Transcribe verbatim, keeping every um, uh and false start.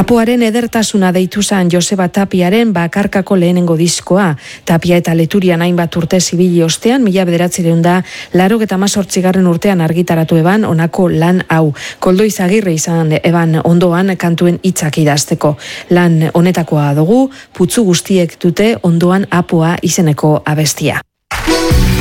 Apoaren edertasuna deitu zan Joseba Tapiaren bakarkako lehenengo diskoa. Tapia eta Leturian hainbat urte zibili ostean, mila bederatzireun da laurogeita hemezortzigarren urtean argitaratu eban honako lan hau. Koldo Izagirre izan eban ondoan kantuen hitzak idazteko. Lan honetakoa dugu, putzu guztiek dute ondoan Apoa izeneko abestia.